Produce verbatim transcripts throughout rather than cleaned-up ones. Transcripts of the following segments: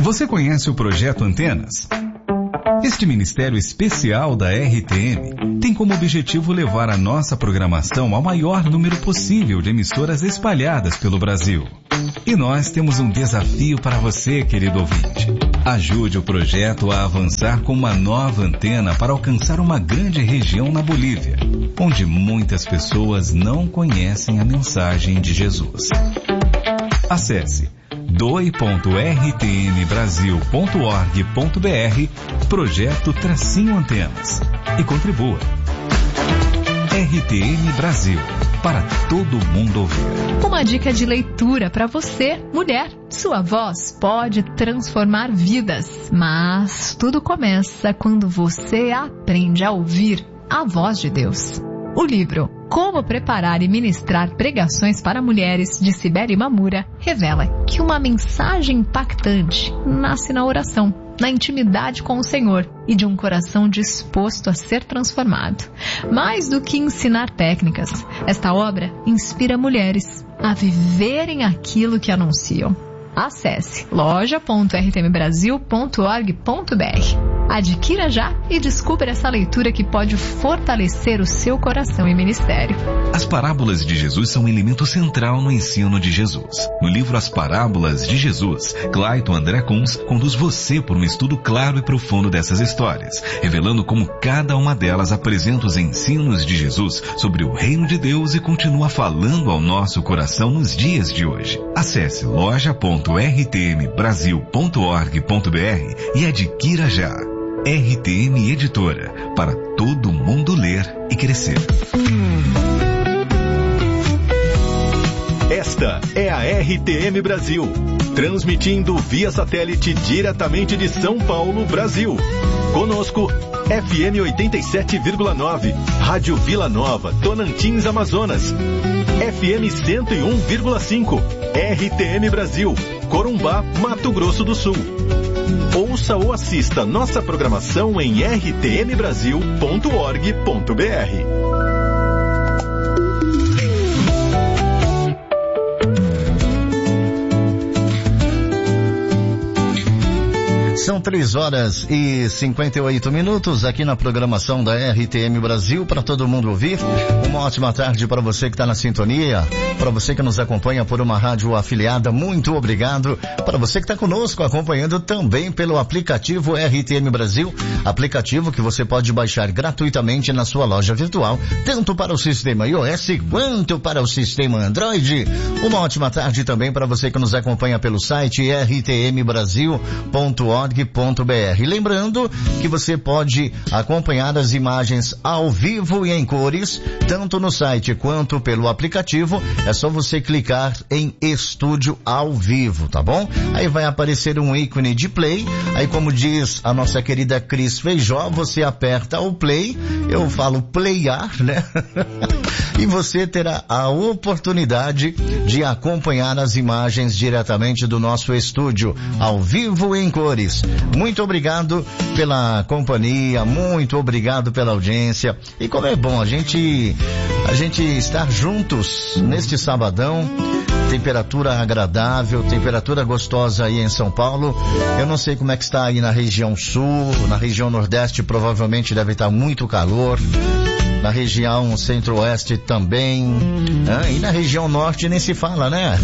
Você conhece o Projeto Antenas? Este ministério especial da R T M tem como objetivo levar a nossa programação ao maior número possível de emissoras espalhadas pelo Brasil. E nós temos um desafio para você, querido ouvinte. Ajude o projeto a avançar com uma nova antena para alcançar uma grande região na Bolívia, onde muitas pessoas não conhecem a mensagem de Jesus. Acesse doe ponto r t m brasil ponto org ponto b r Projeto Tracinho Antenas e contribua. R T M Brasil, para todo mundo ouvir. Uma dica de leitura para você, mulher. Sua voz pode transformar vidas, mas tudo começa quando você aprende a ouvir a voz de Deus. O livro Como Preparar e Ministrar Pregações para Mulheres, de Cibele Mamura, revela que uma mensagem impactante nasce na oração, na intimidade com o Senhor e de um coração disposto a ser transformado. Mais do que ensinar técnicas, esta obra inspira mulheres a viverem aquilo que anunciam. Acesse loja ponto r t m brasil ponto org ponto b r. Adquira já e descubra essa leitura que pode fortalecer o seu coração e ministério. As parábolas de Jesus são um elemento central no ensino de Jesus. No livro As Parábolas de Jesus, Clayton André Kunz conduz você por um estudo claro e profundo dessas histórias, revelando como cada uma delas apresenta os ensinos de Jesus sobre o reino de Deus e continua falando ao nosso coração nos dias de hoje. Acesse loja ponto r t m brasil ponto org ponto b r e adquira já. R T M Editora, para todo mundo ler e crescer. Esta é a R T M Brasil, transmitindo via satélite diretamente de São Paulo, Brasil. Conosco, F M oitenta e sete vírgula nove, Rádio Vila Nova, Tonantins, Amazonas. F M cento e um vírgula cinco, R T M Brasil, Corumbá, Mato Grosso do Sul. Ouça ou assista nossa programação em r t m brasil ponto org ponto b r. São três horas e cinquenta e oito minutos aqui na programação da R T M Brasil para todo mundo ouvir. Uma ótima tarde para você que está na sintonia, para você que nos acompanha por uma rádio afiliada, muito obrigado. Para você que está conosco acompanhando também pelo aplicativo R T M Brasil, aplicativo que você pode baixar gratuitamente na sua loja virtual, tanto para o sistema iOS quanto para o sistema Android. Uma ótima tarde também para você que nos acompanha pelo site r t m brasil ponto org ponto b r. Lembrando que você pode acompanhar as imagens ao vivo e em cores, tanto no site quanto pelo aplicativo. É só você clicar em Estúdio ao Vivo, tá bom? Aí vai aparecer um ícone de play. Aí, como diz a nossa querida Cris Feijó, você aperta o play, eu falo playar, né? E você terá a oportunidade de acompanhar as imagens diretamente do nosso estúdio, ao vivo em cores. Muito obrigado pela companhia, muito obrigado pela audiência. E como é bom a gente, a gente estar juntos neste sabadão. Temperatura agradável, temperatura gostosa aí em São Paulo. Eu não sei como é que está aí na região sul, na região nordeste provavelmente deve estar muito calor. Na região centro-oeste também, né? E na região norte nem se fala, né?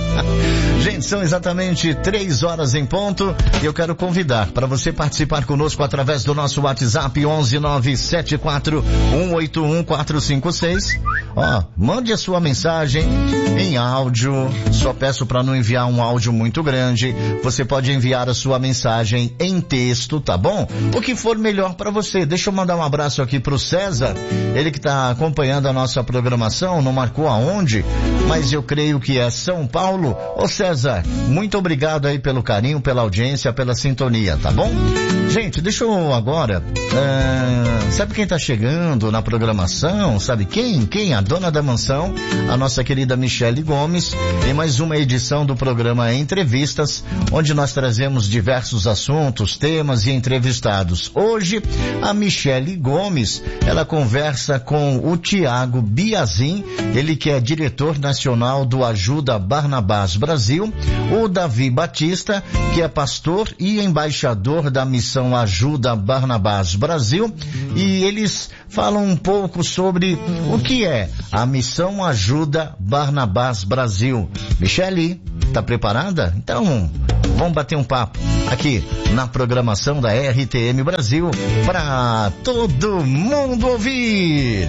Gente, são exatamente três horas em ponto e eu quero convidar para você participar conosco através do nosso WhatsApp onze nove sete quatro um oito um quatro cinco seis. Ó, mande a sua mensagem em áudio, só peço para não enviar um áudio muito grande, você pode enviar a sua mensagem em texto, tá bom? O que for melhor para você. Deixa eu mandar um abraço aqui pro César, ele que está acompanhando a nossa programação, não marcou aonde, mas eu creio que é São Paulo. Ô César, muito obrigado aí pelo carinho, pela audiência, pela sintonia, tá bom? Gente, deixa eu agora, uh, sabe quem tá chegando na programação? Sabe quem? Quem? A dona da mansão, a nossa querida Michele Michele Gomes em mais uma edição do programa Entrevistas, onde nós trazemos diversos assuntos, temas e entrevistados. Hoje, a Michele Gomes, ela conversa com o Tiago Biazin, ele que é diretor nacional do Ajuda Barnabás Brasil, o Davi Batista, que é pastor e embaixador da missão Ajuda Barnabás Brasil, e eles falam um pouco sobre o que é a missão Ajuda Barnabás Brasil. Michele, tá preparada? Então, vamos bater um papo aqui na programação da R T M Brasil para todo mundo ouvir.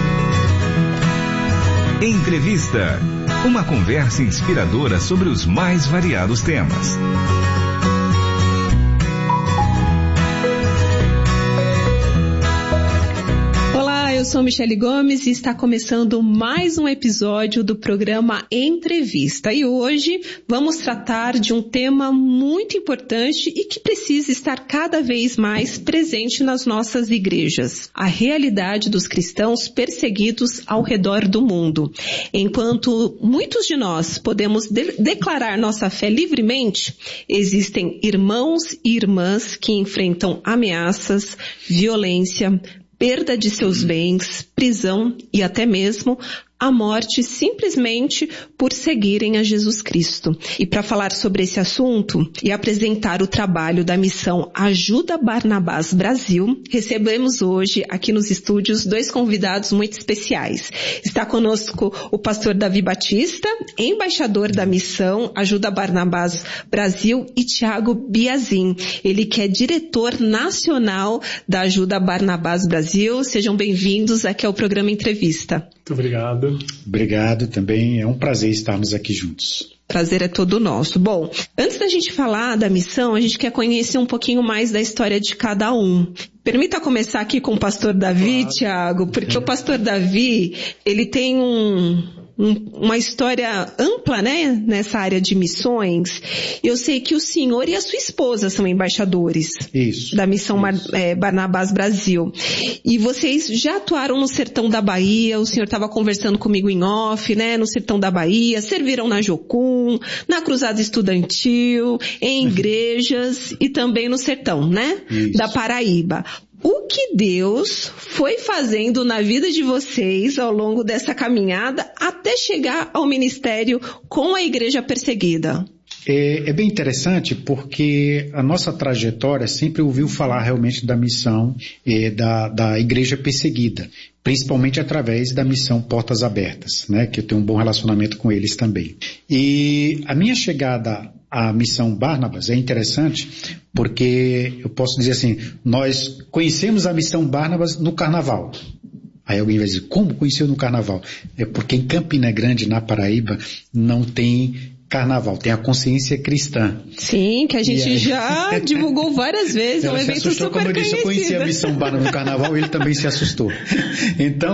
Entrevista. Uma conversa inspiradora sobre os mais variados temas. Eu sou Michele Gomes e está começando mais um episódio do programa Entrevista. E hoje vamos tratar de um tema muito importante e que precisa estar cada vez mais presente nas nossas igrejas: a realidade dos cristãos perseguidos ao redor do mundo. Enquanto muitos de nós podemos de- declarar nossa fé livremente, existem irmãos e irmãs que enfrentam ameaças, violência, perda de seus bens, prisão e até mesmo a morte simplesmente por seguirem a Jesus Cristo. E para falar sobre esse assunto e apresentar o trabalho da missão Ajuda Barnabás Brasil, recebemos hoje aqui nos estúdios dois convidados muito especiais. Está conosco o pastor Davi Batista, embaixador da missão Ajuda Barnabás Brasil, e Tiago Biazin, ele que é diretor nacional da Ajuda Barnabás Brasil. Sejam bem-vindos aqui ao programa Entrevista. Muito obrigado. Obrigado também, é um prazer estarmos aqui juntos. Prazer é todo nosso. Bom, antes da gente falar da missão, a gente quer conhecer um pouquinho mais da história de cada um. Permita começar aqui com o pastor Davi, claro. Tiago, porque o pastor Davi, ele tem um... uma história ampla, né, nessa área de missões. Eu sei que o senhor e a sua esposa são embaixadores isso, da missão isso. Bar, é, Barnabás Brasil. E vocês já atuaram no sertão da Bahia, o senhor estava conversando comigo em off, né, no sertão da Bahia, serviram na Jocum, na Cruzada Estudantil, em igrejas e também no sertão, né, isso. da Paraíba. O que Deus foi fazendo na vida de vocês ao longo dessa caminhada até chegar ao ministério com a igreja perseguida? É, é bem interessante porque a nossa trajetória sempre ouviu falar realmente da missão é, da, da igreja perseguida, principalmente através da missão Portas Abertas, né, que eu tenho um bom relacionamento com eles também. E a minha chegada à missão Barnabás é interessante porque eu posso dizer assim, nós conhecemos a missão Barnabás no carnaval. Aí alguém vai dizer, como conheceu no carnaval? É porque em Campina Grande, na Paraíba, não tem carnaval, tem a consciência cristã. Sim, que a gente aí... já divulgou várias vezes, é um evento assustou, super como eu disse, conhecido. Eu conheci a missão Barnabás no carnaval e ele também se assustou. Então,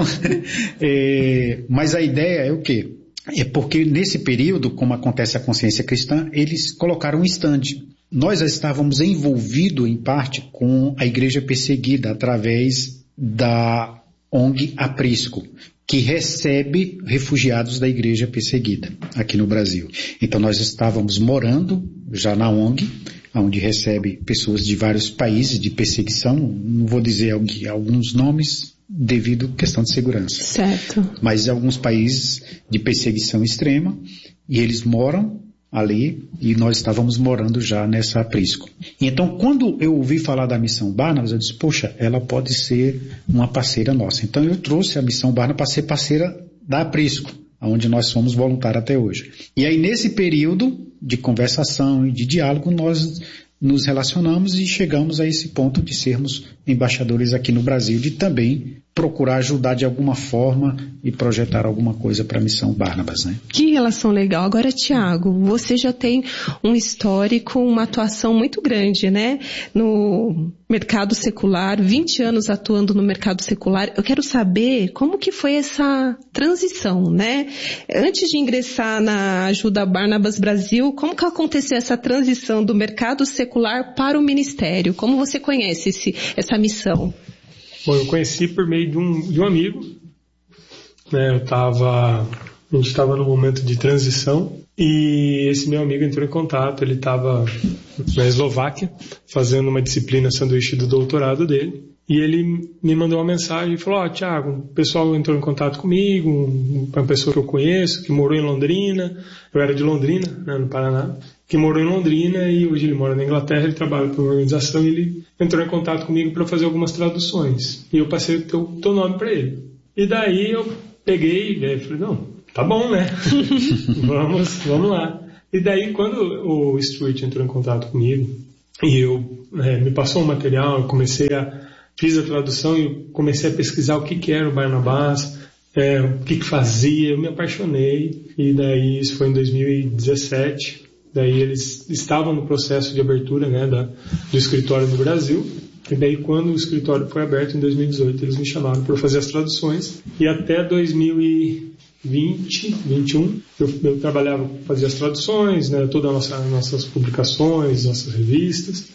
é, mas a ideia é o quê? É porque nesse período, como acontece a consciência cristã, eles colocaram um stand. Nós já estávamos envolvidos em parte com a igreja perseguida através da O N G Aprisco, que recebe refugiados da igreja perseguida aqui no Brasil. Então nós estávamos morando já na O N G, onde recebe pessoas de vários países de perseguição, não vou dizer alguns nomes, devido à questão de segurança. Certo. Mas alguns países de perseguição extrema, e eles moram ali, e nós estávamos morando já nessa Aprisco. Então, quando eu ouvi falar da missão Barnabás, eu disse, poxa, ela pode ser uma parceira nossa. Então, eu trouxe a missão Barnabás para ser parceira da Aprisco, onde nós somos voluntários até hoje. E aí, nesse período de conversação e de diálogo, nós nos relacionamos e chegamos a esse ponto de sermos embaixadores aqui no Brasil, de também procurar ajudar de alguma forma e projetar alguma coisa para a missão Barnabás, né? Que relação legal. Agora, Tiago, você já tem um histórico, uma atuação muito grande, né? No mercado secular, vinte anos atuando no mercado secular. Eu quero saber como que foi essa transição, né? Antes de ingressar na Ajuda Barnabás Brasil, como que aconteceu essa transição do mercado secular para o ministério? Como você conhece esse, essa missão? Bom, eu conheci por meio de um, de um amigo, né? Eu estava A gente estava num momento de transição e esse meu amigo entrou em contato. Ele estava na Eslováquia fazendo uma disciplina sanduíche do doutorado dele. E ele me mandou uma mensagem e falou: ó, oh, Tiago, o pessoal entrou em contato comigo, uma pessoa que eu conheço, que morou em Londrina. Eu era de Londrina, né, no Paraná. Que morou em Londrina e hoje ele mora na Inglaterra. Ele trabalha para uma organização e ele entrou em contato comigo para fazer algumas traduções. E eu passei o teu, teu nome para ele. E daí eu peguei e falei: não, tá bom, né? vamos, vamos lá. E daí quando o Stuart entrou em contato comigo e eu é, me passou um material, eu comecei a fiz a tradução e comecei a pesquisar o que, que era o Barnabás, é, o que, que fazia, eu me apaixonei. E daí isso foi em dois mil e dezessete. Daí eles estavam no processo de abertura, né, da, do escritório no Brasil. E daí quando o escritório foi aberto em dois mil e dezoito, eles me chamaram para fazer as traduções. E até dois mil e vinte, vinte e um, eu, eu trabalhava, fazia as traduções, né, todas as nossa, nossas publicações, nossas revistas,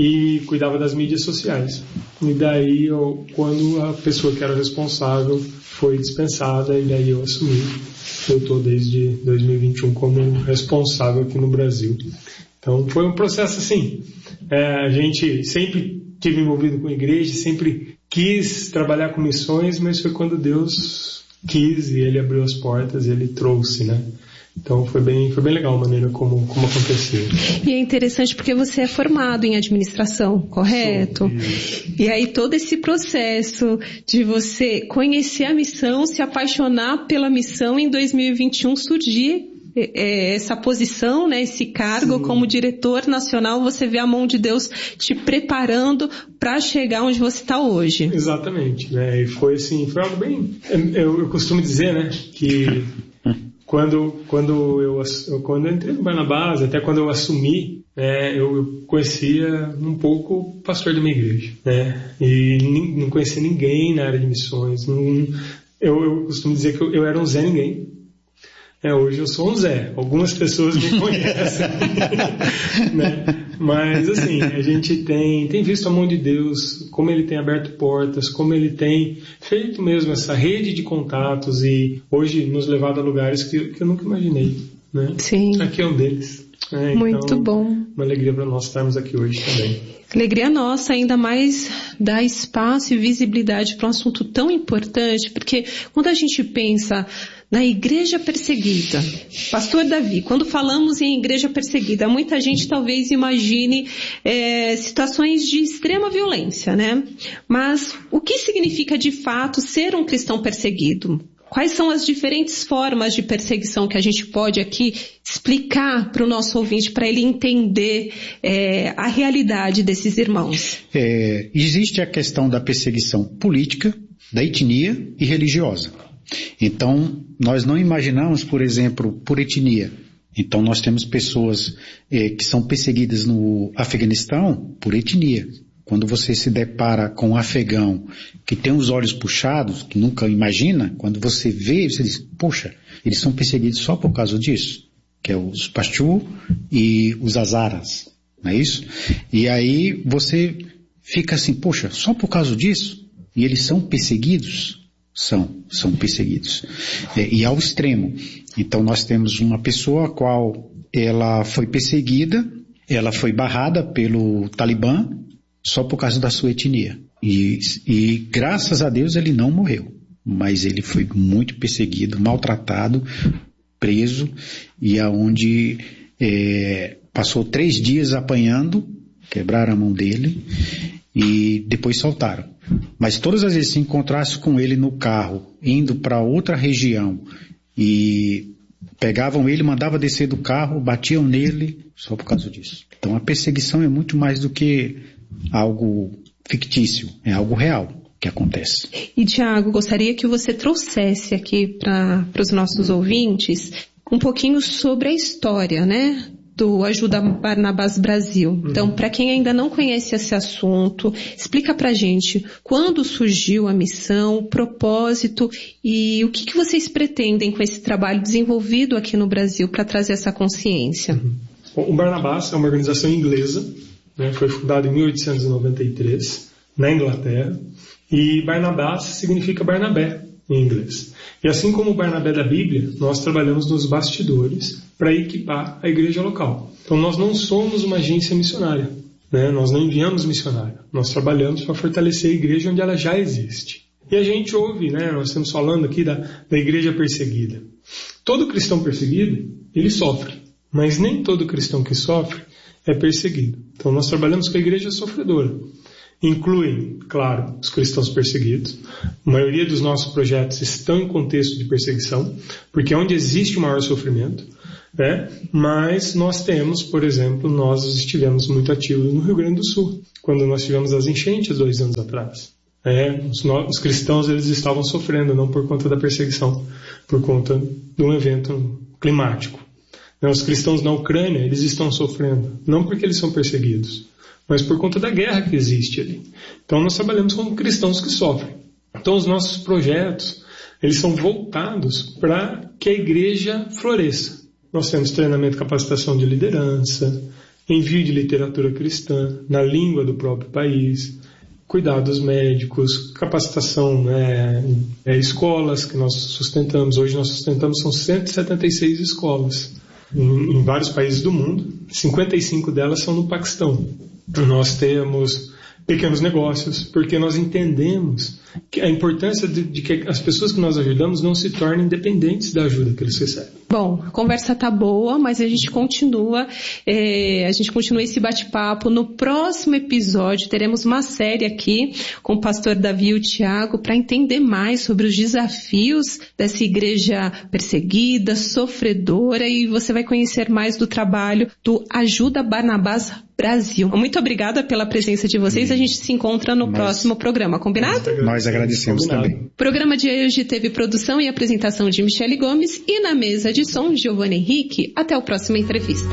e cuidava das mídias sociais. E daí, eu, quando a pessoa que era responsável foi dispensada, e daí eu assumi. Eu estou desde dois mil e vinte e um como responsável aqui no Brasil. Então, foi um processo assim. É, a gente sempre tive envolvido com a igreja, sempre quis trabalhar com missões, mas foi quando Deus quis e Ele abriu as portas e Ele trouxe, né? Então foi bem, foi bem legal a maneira como, como aconteceu. E é interessante porque você é formado em administração, correto? E aí todo esse processo de você conhecer a missão, se apaixonar pela missão, em dois mil e vinte e um surgir é, essa posição, né, esse cargo Sim. como diretor nacional, você vê a mão de Deus te preparando para chegar onde você está hoje. Exatamente, né? E foi assim, foi algo bem... Eu, eu costumo dizer, né, que... Quando, quando, eu, quando eu entrei no Barnabás, até quando eu assumi, né, eu conhecia um pouco o pastor da minha igreja, né, e não conhecia ninguém na área de missões. Não, eu, eu costumo dizer que eu, eu era um Zé Ninguém. É, hoje eu sou um Zé. Algumas pessoas me conhecem. né? Mas assim, a gente tem, tem visto a mão de Deus, como Ele tem aberto portas, como Ele tem feito mesmo essa rede de contatos e hoje nos levado a lugares que, que eu nunca imaginei. Né? Sim. Aqui é um deles. É, Muito então, bom. Uma alegria para nós estarmos aqui hoje também. Alegria nossa, ainda mais dar espaço e visibilidade para um assunto tão importante, porque quando a gente pensa na igreja perseguida, Pastor Davi, quando falamos em igreja perseguida, muita gente talvez imagine é, situações de extrema violência, né? Mas o que significa de fato ser um cristão perseguido? Quais são as diferentes formas de perseguição que a gente pode aqui explicar para o nosso ouvinte, para ele entender é, a realidade desses irmãos? É, existe a questão da perseguição política, da etnia e religiosa. Então, nós não imaginamos, por exemplo, por etnia. Então, nós temos pessoas é, que são perseguidas no Afeganistão por etnia. Quando você se depara com um afegão que tem os olhos puxados, que nunca imagina, quando você vê, você diz, puxa, eles são perseguidos só por causa disso, que é os Pashtu e os Hazaras, não é isso? E aí você fica assim, poxa, só por causa disso? E eles são perseguidos? São, são perseguidos. É, e ao extremo. Então nós temos uma pessoa a qual ela foi perseguida, ela foi barrada pelo Talibã, só por causa da sua etnia. E, e graças a Deus ele não morreu, mas ele foi muito perseguido, maltratado, preso, e aonde é, passou três dias apanhando, quebraram a mão dele e depois soltaram. Mas todas as vezes que se encontrasse com ele no carro, indo para outra região, e pegavam ele, mandavam descer do carro, batiam nele, só por causa disso. Então a perseguição é muito mais do que algo fictício, é algo real que acontece. E Tiago, gostaria que você trouxesse aqui para os nossos ouvintes um pouquinho sobre a história, né, do Ajuda Barnabás Brasil. Uhum. Então, para quem ainda não conhece esse assunto, explica pra gente quando surgiu a missão, o propósito e o que, que vocês pretendem com esse trabalho desenvolvido aqui no Brasil para trazer essa consciência. Uhum. Bom, o Barnabás é uma organização inglesa, né, foi fundado em mil oitocentos e noventa e três, na Inglaterra, e Barnabás significa Barnabé em inglês. E assim como o Barnabé da Bíblia, nós trabalhamos nos bastidores para equipar a igreja local. Então nós não somos uma agência missionária, né? Nós não enviamos missionário, nós trabalhamos para fortalecer a igreja onde ela já existe. E a gente ouve, né? Nós estamos falando aqui da, da igreja perseguida. Todo cristão perseguido, ele sofre, mas nem todo cristão que sofre é perseguido. Então nós trabalhamos com a igreja sofredora. Incluem, claro, os cristãos perseguidos. A maioria dos nossos projetos estão em contexto de perseguição, porque é onde existe o maior sofrimento, né? Mas nós temos, por exemplo, nós estivemos muito ativos no Rio Grande do Sul, quando nós tivemos as enchentes dois anos atrás. É, os, os cristãos eles estavam sofrendo, não por conta da perseguição, por conta de um evento climático. Os cristãos na Ucrânia eles estão sofrendo, não porque eles são perseguidos, mas por conta da guerra que existe ali. Então nós trabalhamos com cristãos que sofrem. Então os nossos projetos, eles são voltados para que a igreja floresça. Nós temos treinamento e capacitação de liderança, envio de literatura cristã na língua do próprio país, cuidados médicos, capacitação, né, é, escolas que nós sustentamos. Hoje nós sustentamos são cento e setenta e seis escolas em, em vários países do mundo. cinquenta e cinco delas são no Paquistão. Nós temos pequenos negócios, porque nós entendemos que a importância de, de que as pessoas que nós ajudamos não se tornem dependentes da ajuda que eles recebem. Bom, a conversa tá boa, mas a gente continua, é, a gente continua esse bate-papo. No próximo episódio teremos uma série aqui com o pastor Davi e o Tiago para entender mais sobre os desafios dessa igreja perseguida, sofredora, e você vai conhecer mais do trabalho do Ajuda Barnabás Brasil. Muito obrigada pela presença de vocês. A gente se encontra no Mas, próximo programa. Combinado? Nós agradecemos Combinado. também. O programa de hoje teve produção e apresentação de Michele Gomes e na mesa de som, Giovanni Henrique. Até a próxima entrevista.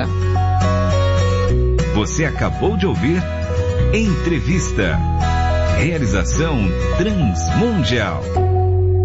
Você acabou de ouvir Entrevista. Realização Transmundial.